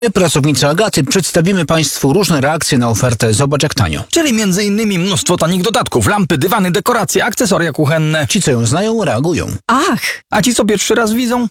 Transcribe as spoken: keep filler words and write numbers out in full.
My, pracownicy Agaty, przedstawimy Państwu różne reakcje na ofertę Zobacz jak tanio. Czyli między innymi mnóstwo tanich dodatków, lampy, dywany, dekoracje, akcesoria kuchenne. Ci, co ją znają, reagują. Ach, A ci, co pierwszy raz widzą,